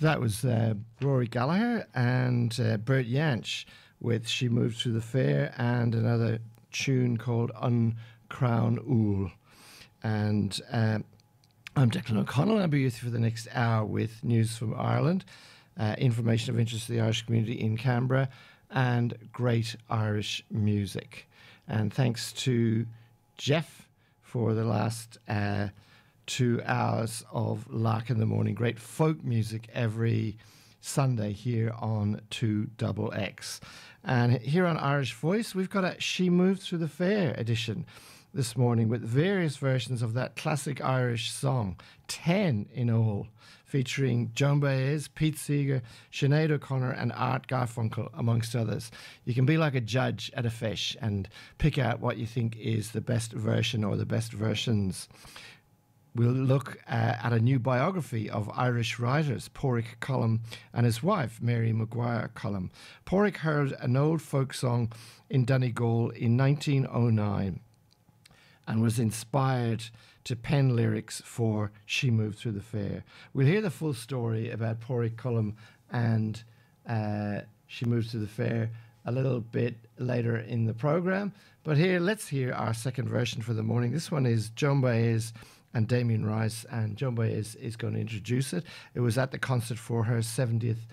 That was Rory Gallagher and Bert Jansch with She Moved Through the Fair, and another tune called Uncrown Ool. And I'm Declan O'Connell. I'll be with you for the next hour with news from Ireland, information of interest to the Irish community in Canberra, and great Irish music. And thanks to Jeff for the last 2 hours of Lark in the Morning. Great folk music every Sunday here on 2XX. And here on Irish Voice, we've got a She Moved Through the Fair edition this morning with various versions of that classic Irish song, 10 in all, featuring Joan Baez, Pete Seeger, Sinead O'Connor and Art Garfunkel, amongst others. You can be like a judge at a feis and pick out what you think is the best version or the best versions. We'll look at a new biography of Irish writers, Pádraig Colum and his wife, Mary Maguire Colum. Pádraig heard an old folk song in Donegal in 1909 and was inspired to pen lyrics for She Moved Through the Fair. We'll hear the full story about Pádraig Colum and She Moved Through the Fair a little bit later in the programme. But here, let's hear our second version for the morning. This one is Joan Baez and Damien Rice, and Joan Baez is going to introduce it. It was at the concert for her 75th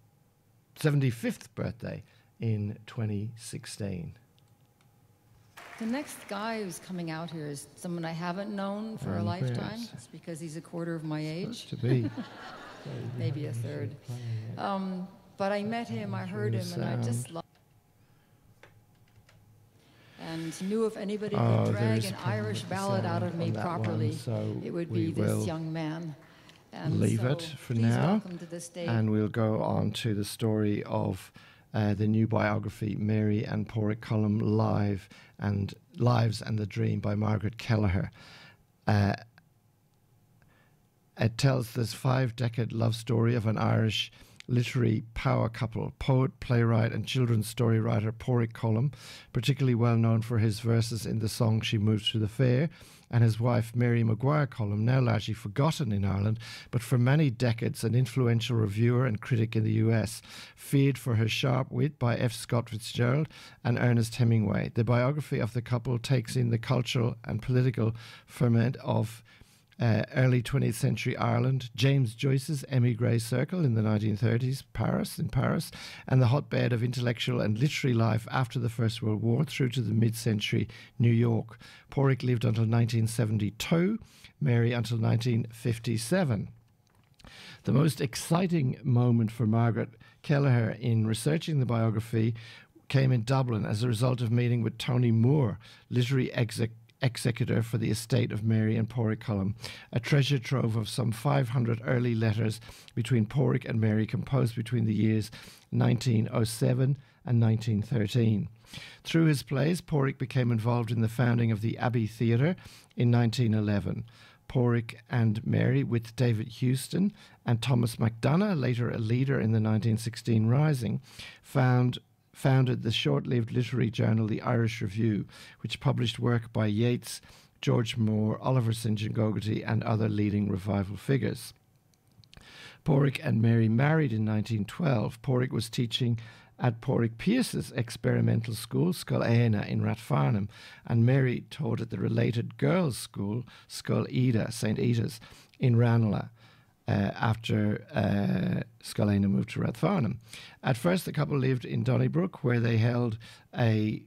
birthday in 2016. The next guy who's coming out here is someone I haven't known for a lifetime. It's because he's a quarter of my age. To be. Maybe a third. But I met him, I heard him, and I just loved him. And knew if anybody could drag an Irish ballad out of me properly, it would be this young man. And leave it for now, and we'll go on to the story of the new biography, Mary and Pádraig Colum, Lives and the Dream by Margaret Kelleher. It tells this 5-decade love story of an Irish literary power couple, poet, playwright and children's story writer Pádraig Colum, particularly well known for his verses in the song She Moved Through the Fair, and his wife Mary Maguire Colum, now largely forgotten in Ireland, but for many decades an influential reviewer and critic in the US, feared for her sharp wit by F. Scott Fitzgerald and Ernest Hemingway. The biography of the couple takes in the cultural and political ferment of early 20th century Ireland, James Joyce's émigré circle in the 1930s, in Paris, and the hotbed of intellectual and literary life after the First World War through to the mid-century New York. Pádraig lived until 1972, Mary until 1957. The most exciting moment for Margaret Kelleher in researching the biography came in Dublin as a result of meeting with Tony Moore, literary executor for the estate of Mary and Pádraig Colum, a treasure trove of some 500 early letters between Pádraig and Mary composed between the years 1907 and 1913. Through his plays, Pádraig became involved in the founding of the Abbey Theatre in 1911. Pádraig and Mary, with David Houston and Thomas MacDonagh, later a leader in the 1916 Rising, founded the short-lived literary journal The Irish Review, which published work by Yeats, George Moore, Oliver St. John Gogarty and other leading revival figures. Pádraig and Mary married in 1912. Pádraig was teaching at Pádraig Pearse's experimental school, Scoil Éanna, in Rathfarnham, and Mary taught at the related girls' school, Scoil Ida, St. Ida's, in Ranelagh. After Scoil Éanna moved to Rathfarnham. At first, the couple lived in Donnybrook, where they held a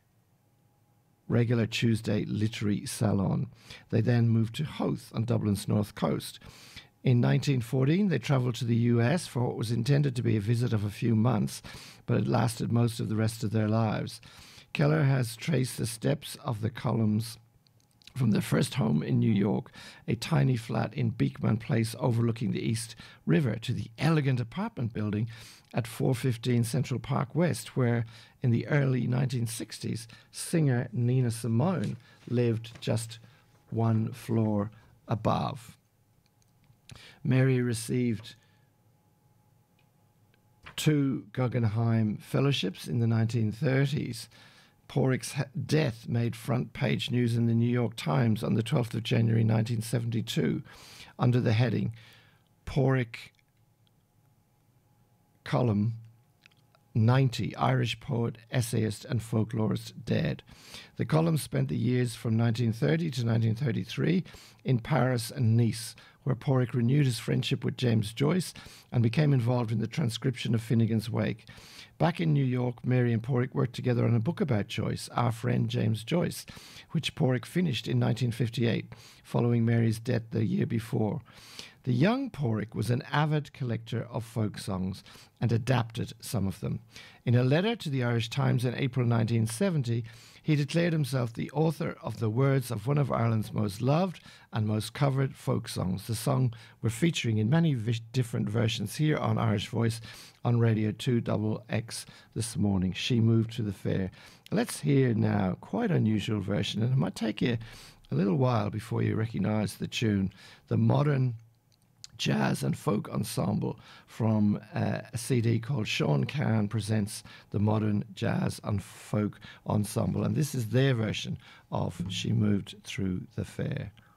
regular Tuesday literary salon. They then moved to Howth on Dublin's north coast. In 1914, they travelled to the US for what was intended to be a visit of a few months, but it lasted most of the rest of their lives. Kelleher has traced the steps of the Colums from their first home in New York, a tiny flat in Beekman Place overlooking the East River, to the elegant apartment building at 415 Central Park West, where in the early 1960s, singer Nina Simone lived just one floor above. Mary received 2 Guggenheim Fellowships in the 1930s. Pádraig's death made front-page news in the New York Times on the 12th of January 1972 under the heading, Pádraig column 90, Irish poet, essayist and folklorist dead. The column spent the years from 1930 to 1933 in Paris and Nice, where Pádraic renewed his friendship with James Joyce and became involved in the transcription of Finnegan's Wake. Back in New York, Mary and Pádraic worked together on a book about Joyce, Our Friend James Joyce, which Pádraic finished in 1958, following Mary's death the year before. The young Pádraic was an avid collector of folk songs and adapted some of them. In a letter to the Irish Times in April 1970, he declared himself the author of the words of one of Ireland's most loved and most covered folk songs. The song we're featuring in many different versions here on Irish Voice on Radio 2XX this morning, She Moved to the Fair. Let's hear now quite unusual version, and it might take you a little while before you recognise the tune, the modern jazz and folk ensemble from a CD called Sean Can Presents the Modern Jazz and Folk Ensemble. And this is their version of She Moved Through the Fair.